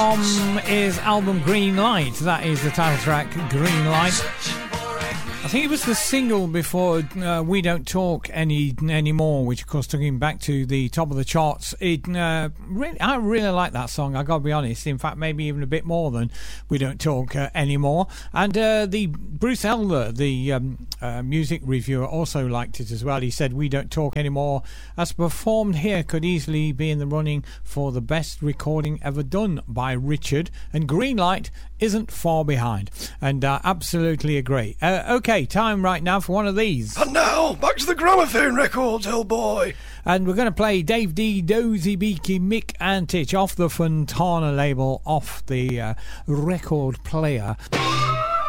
Is album Green Light. That is the title track, Green Light. I think it was the single before We Don't Talk Anymore, which of course took him back to the top of the charts. I really like that song, I gotta be honest. In fact, maybe even a bit more than We Don't Talk Anymore. And the Bruce Elder, the music reviewer, also liked it as well. He said We Don't Talk Anymore, as performed here, could easily be in the running for the best recording ever done by Richard, and Green Light isn't far behind. And absolutely agree. Okay, time right now for one of these. And now, back to the gramophone records, old boy. And we're going to play Dave D, Dozy Beaky, Mick Antich off the Fontana label, off the record player.